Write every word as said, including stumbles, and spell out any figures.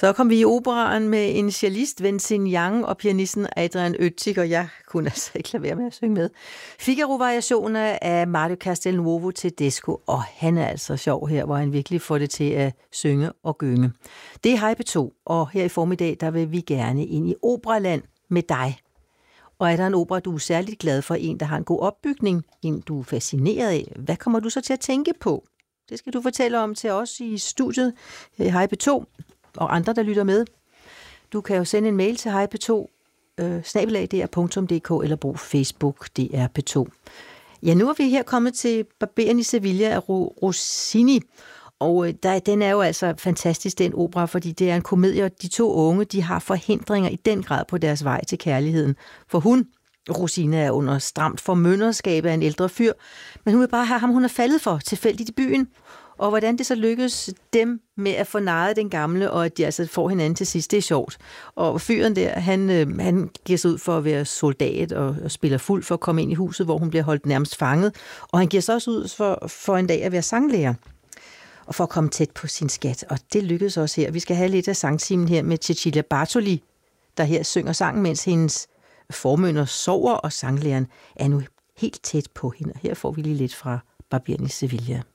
Så kom vi i operaen med en cellist, Vincent Young, og pianisten Adrian Oettig, og jeg kunne altså ikke lade være med at synge med. Figaro-variationer af Mario Castelnuovo Tedesco, og han er altså sjov her, hvor han virkelig får det til at synge og gynge. Det er Hej P to, og her i formiddag, der vil vi gerne ind i operaland med dig. Og er der en opera, du er særligt glad for, en, der har en god opbygning, en, du er fascineret af, hvad kommer du så til at tænke på? Det skal du fortælle om til os i studiet her i Hej P to, og andre, der lytter med. Du kan jo sende en mail til hej p to snabel-a d r punktum d k eller brug Facebook D R P to. Ja, nu er vi her kommet til Barberen i Sevilla af Rossini, og der, den er jo altså fantastisk, den opera, fordi det er en komedie, og de to unge, de har forhindringer i den grad på deres vej til kærligheden. For hun, Rosina, er under stramt formynderskab af en ældre fyr, men hun vil bare have ham, hun er faldet for tilfældigt i byen. Og hvordan det så lykkes dem med at få narret den gamle, og at de altså får hinanden til sidst, det er sjovt. Og fyren der, han, øh, han giver sig ud for at være soldat og, og spiller fuld for at komme ind i huset, hvor hun bliver holdt nærmest fanget. Og han giver sig også ud for, for en dag at være sanglærer og for at komme tæt på sin skat. Og det lykkedes også her. Vi skal have lidt af sangtimen her med Cecilia Bartoli, der her synger sangen, mens hendes formynder sover, og sanglæreren er nu helt tæt på hende. Her får vi lige lidt fra Barberen i Sevilla.